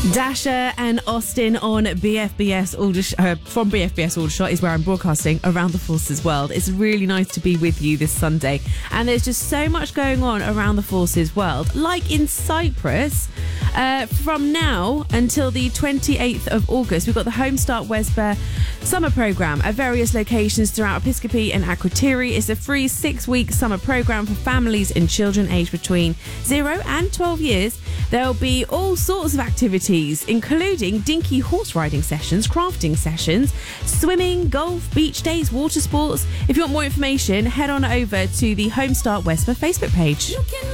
Dasher and Austin on BFBS from BFBS Aldershot is where I'm broadcasting around the Forces World. It's really nice to be with you this Sunday, and there's just so much going on around the Forces World. Like in Cyprus, from now until the 28th of August, we've got the Homestart Wesborough summer programme at various locations throughout Episcopi and Akrotiri. It's a free 6-week summer programme for families and children aged between 0 and 12 years. There'll be all sorts of activities, including dinky horse riding sessions, crafting sessions, swimming, golf, beach days, water sports. If you want more information, head on over to the Homestart Wesborough Facebook page.